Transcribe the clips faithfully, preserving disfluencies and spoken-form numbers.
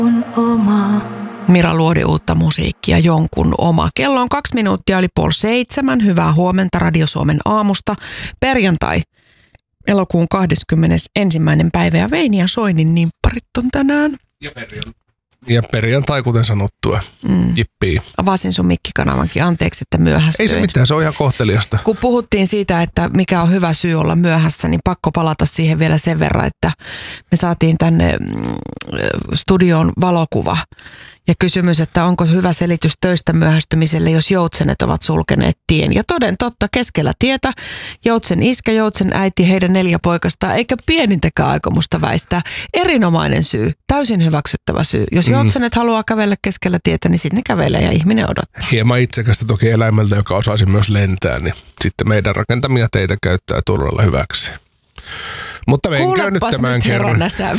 Mira Luodi uutta musiikkia, jonkun oma. Kello on kaksi minuuttia yli puoli seitsemän. Hyvää huomenta Radio Suomen aamusta. Perjantai, elokuun kahdeskymmenesensimmäinen päivä ja Veini ja Soinin nimpparit on tänään. Ja perjantai. Ja perjantai, kuten sanottua. Mm. Jippii. Avasin sun mikkikanavankin. Anteeksi, että myöhästyin. Ei se mitään, se on ihan kohteliasta. Kun puhuttiin siitä, että mikä on hyvä syy olla myöhässä, niin pakko palata siihen vielä sen verran, että me saatiin tänne studioon valokuva. Ja kysymys, että onko hyvä selitys töistä myöhästymiselle, jos joutsenet ovat sulkeneet tien. Ja toden totta, keskellä tietä, joutsen iskä, joutsen äiti, heidän neljä poikastaan, eikä pienintäkään aikomusta väistää. Erinomainen syy, täysin hyväksyttävä syy. Jos mm. joutsenet haluaa kävellä keskellä tietä, niin sitten ne kävelee ja ihminen odottaa. Hieman itsekästä toki eläimeltä, joka osaisi myös lentää, niin sitten meidän rakentamia teitä käyttää turvalla hyväksi. Mutta menkää nyt tämän kerran.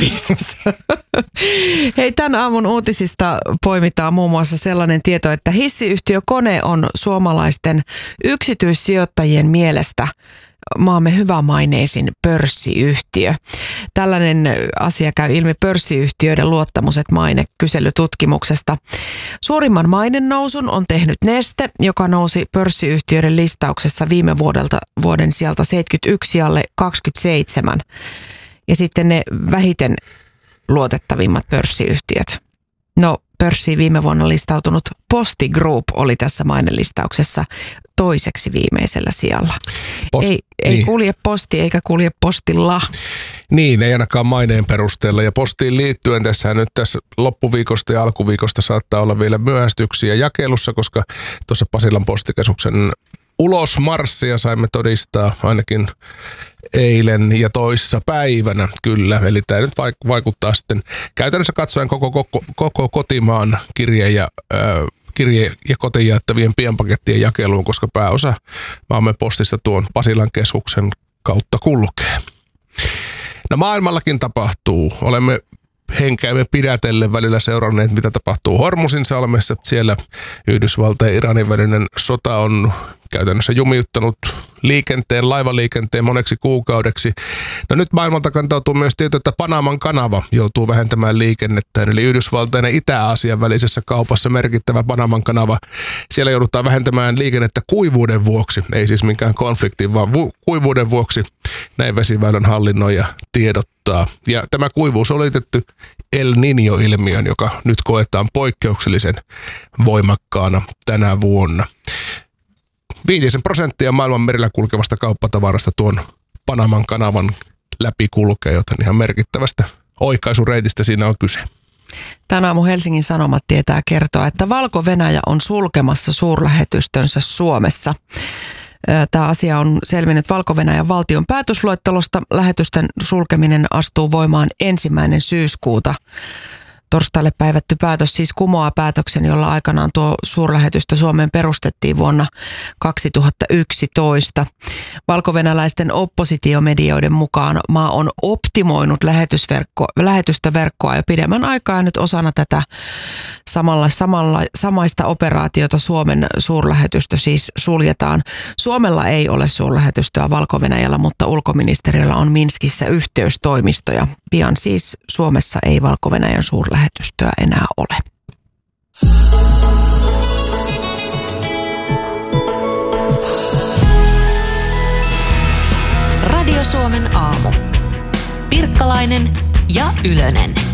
Hei, tämän aamun uutisista poimitaan muun muassa sellainen tieto, että hissiyhtiö Kone on suomalaisten yksityissijoittajien mielestä maamme hyvämaineisin pörssiyhtiö. Tällainen asia käy ilmi pörssiyhtiöiden luottamuset maine kyselytutkimuksesta. Suurimman mainennousun on tehnyt Neste, joka nousi pörssiyhtiöiden listauksessa viime vuodelta vuoden sieltä seitsemänkymmentäyksi sijalle kaksikymmentäseitsemän. Ja sitten ne vähiten luotettavimmat pörssiyhtiöt. No, pörssiin viime vuonna listautunut Posti Group oli tässä mainelistauksessa toiseksi viimeisellä sijalla. Post, ei, niin. ei kulje posti eikä kulje postilla. Niin, ei ainakaan maineen perusteella. Ja postiin liittyen tässä nyt tässä loppuviikosta ja alkuviikosta saattaa olla vielä myöhästyksiä jakelussa, koska tuossa Pasilan postikeskuksen ulosmarssia saimme todistaa ainakin eilen ja toissa päivänä, kyllä. Eli tämä nyt vaikuttaa sitten käytännössä katsoen koko, koko, koko kotimaan kirje- ja, äh, kirje- ja kotiin jaettavien pienpakettien jakeluun, koska pääosa maamme postista tuon Pasilan keskuksen kautta kulkee. No maailmallakin tapahtuu. Olemme henkäimme pidätellen välillä seuranneet, mitä tapahtuu Hormusin salmessa. Siellä Yhdysvaltain ja Iranin välinen sota on käytännössä jumiuttanut liikenteen, laivaliikenteen moneksi kuukaudeksi. No nyt maailmalta kantautuu myös tieto, että Panaman kanava joutuu vähentämään liikennettään. Eli Yhdysvaltain ja Itä-Aasian välisessä kaupassa merkittävä Panaman kanava. Siellä joudutaan vähentämään liikennettä kuivuuden vuoksi. Ei siis minkään konfliktin, vaan vu- kuivuuden vuoksi. Näin vesiväylän hallinnoija tiedottaa. Ja tämä kuivuus on liitetty El Niño-ilmiön, joka nyt koetaan poikkeuksellisen voimakkaana tänä vuonna. Viitisen prosenttia maailman merillä kulkevasta kauppatavarasta tuon Panaman kanavan läpi kulkee, joten ihan merkittävästä oikaisureitistä siinä on kyse. Tänä aamu Helsingin Sanomat tietää kertoa, että Valko-Venäjä on sulkemassa suurlähetystönsä Suomessa. Tämä asia on selvinnyt Valko-Venäjän valtion päätösluettelosta. Lähetysten sulkeminen astuu voimaan ensimmäinen syyskuuta. Torstaille päivätty päätös siis kumoaa päätöksen, jolla aikanaan tuo suurlähetystö Suomeen perustettiin vuonna kaksituhattayksitoista. Valko-venäläisten oppositiomedioiden mukaan maa on optimoinut lähetysverkko, lähetystöverkkoa jo pidemmän aikaa ja nyt osana tätä samalla, samalla, samaista operaatiota Suomen suurlähetystö siis suljetaan. Suomella ei ole suurlähetystöä Valko-Venäjällä, mutta ulkoministeriöllä on Minskissä yhteystoimistoja. Pian siis Suomessa ei Valko-Venäjän suurlähetystöä enää ole. Radio Suomen aamu. Pirkkalainen ja Ylönen.